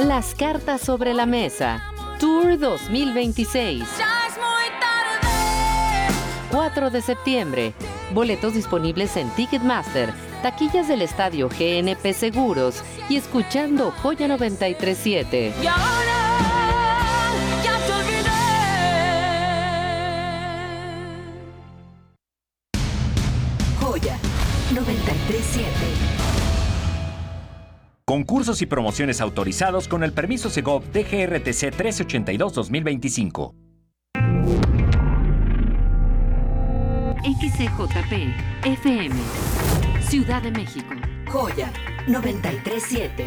Las cartas sobre la mesa. Tour 2026. 4 de septiembre. Boletos disponibles en Ticketmaster, taquillas del estadio GNP Seguros y escuchando Joya 93.7. Y ahora ya te olvidé. Joya 93.7. Concursos y promociones autorizados con el permiso Segov DGRTC 1382-2025. XCJP FM, Ciudad de México. Joya 93.7.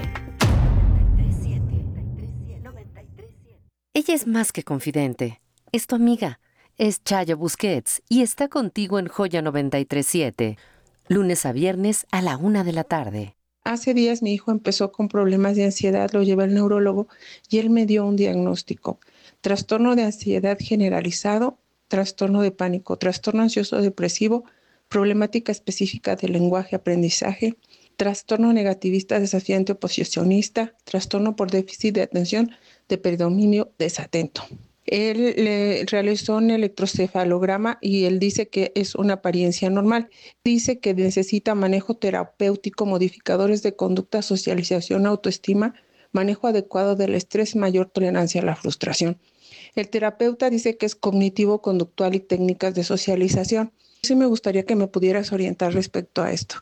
Ella es más que confidente. Es tu amiga. Es Chayo Busquets y está contigo en Joya 93.7. Lunes a viernes a la 1 de la tarde. Hace días mi hijo empezó con problemas de ansiedad, lo llevé al neurólogo y él me dio un diagnóstico: trastorno de ansiedad generalizado, trastorno de pánico, trastorno ansioso depresivo, problemática específica del lenguaje-aprendizaje, trastorno negativista desafiante o posicionista, trastorno por déficit de atención de predominio desatento. Él le realizó un electrocefalograma y él dice que es una apariencia normal. Dice que necesita manejo terapéutico, modificadores de conducta, socialización, autoestima, manejo adecuado del estrés, mayor tolerancia a la frustración. El terapeuta dice que es cognitivo-conductual y técnicas de socialización. Sí me gustaría que me pudieras orientar respecto a esto.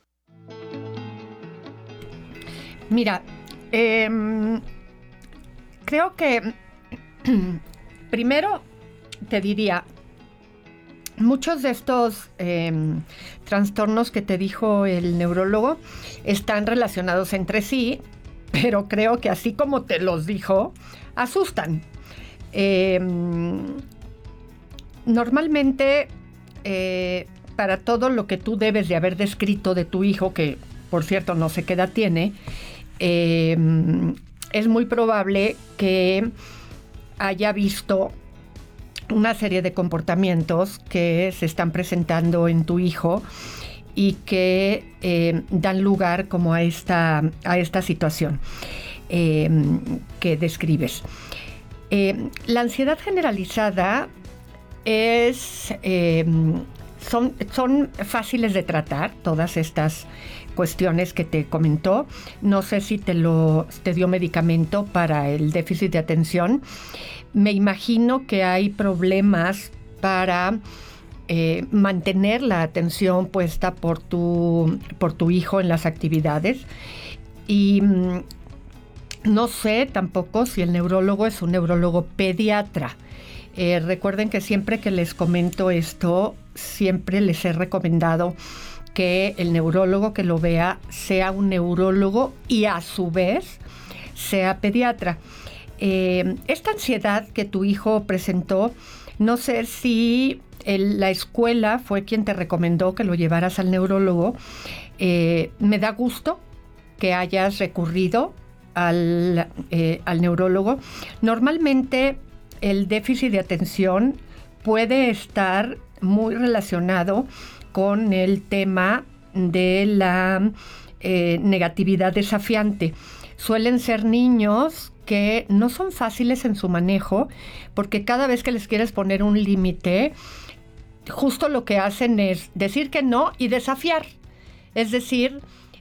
Mira, creo que primero te diría, muchos de estos trastornos que te dijo el neurólogo están relacionados entre sí, pero creo que así como te los dijo, asustan. Normalmente, para todo lo que tú debes de haber descrito de tu hijo, que por cierto no sé qué edad tiene, es muy probable que haya visto una serie de comportamientos que se están presentando en tu hijo y que dan lugar como a esta situación que describes. La ansiedad generalizada son fáciles de tratar, todas estas cuestiones que te comentó. No sé si te dio medicamento para el déficit de atención. Me imagino que hay problemas para mantener la atención puesta por tu hijo en las actividades. Y no sé tampoco si el neurólogo es un neurólogo pediatra. Recuerden que siempre que les comento esto, siempre les he recomendado que el neurólogo que lo vea sea un neurólogo y a su vez sea pediatra. Esta ansiedad que tu hijo presentó, no sé si la escuela fue quien te recomendó que lo llevaras al neurólogo. Me da gusto que hayas recurrido al neurólogo. Normalmente el déficit de atención puede estar muy relacionado con el tema de la negatividad desafiante. Suelen ser niños que no son fáciles en su manejo, porque cada vez que les quieres poner un límite, justo lo que hacen es decir que no y desafiar. Es decir,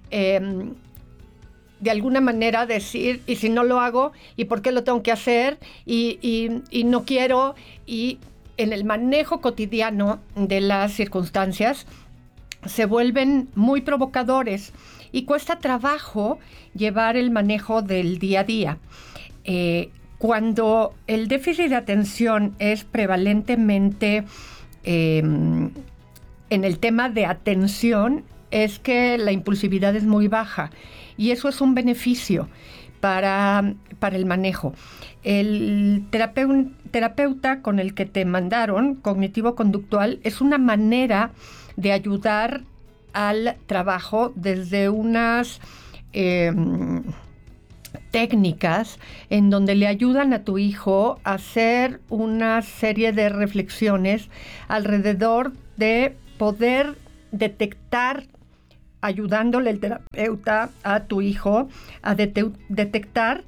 de alguna manera decir, y si no lo hago, ¿y por qué lo tengo que hacer? Y no quiero. Y en el manejo cotidiano de las circunstancias se vuelven muy provocadores y cuesta trabajo llevar el manejo del día a día. Cuando el déficit de atención es prevalentemente en el tema de atención, es que la impulsividad es muy baja y eso es un beneficio para el manejo. El terapeuta con el que te mandaron, cognitivo-conductual, es una manera de ayudar al trabajo desde unas técnicas en donde le ayudan a tu hijo a hacer una serie de reflexiones alrededor de poder detectar, ayudándole el terapeuta a tu hijo a detectar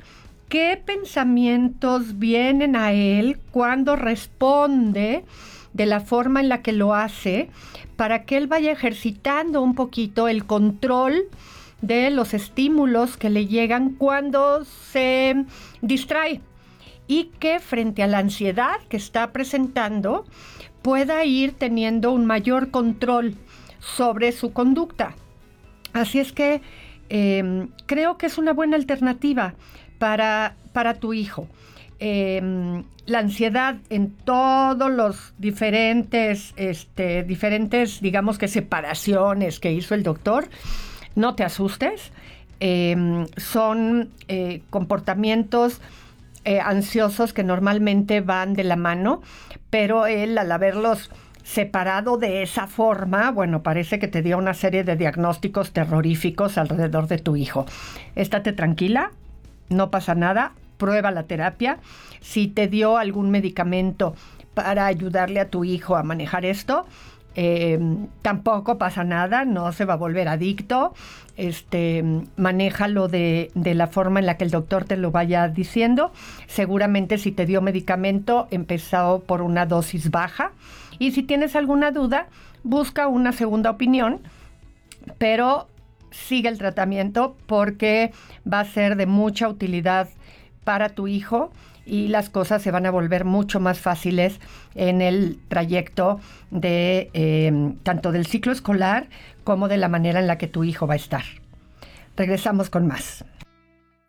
qué pensamientos vienen a él cuando responde de la forma en la que lo hace, para que él vaya ejercitando un poquito el control de los estímulos que le llegan cuando se distrae, y que frente a la ansiedad que está presentando pueda ir teniendo un mayor control sobre su conducta. Así es que creo que es una buena alternativa para tu hijo. La ansiedad en todos los diferentes, digamos que separaciones que hizo el doctor, no te asustes, son comportamientos ansiosos que normalmente van de la mano, pero él, al haberlos separado de esa forma, bueno, parece que te dio una serie de diagnósticos terroríficos alrededor de tu hijo. Estate tranquila, no pasa nada, prueba la terapia. Si te dio algún medicamento para ayudarle a tu hijo a manejar esto, tampoco pasa nada, no se va a volver adicto. Manéjalo de la forma en la que el doctor te lo vaya diciendo. Seguramente si te dio medicamento, empezó por una dosis baja. Y si tienes alguna duda, busca una segunda opinión, pero sigue el tratamiento porque va a ser de mucha utilidad para tu hijo y las cosas se van a volver mucho más fáciles en el trayecto de tanto del ciclo escolar como de la manera en la que tu hijo va a estar. Regresamos con más.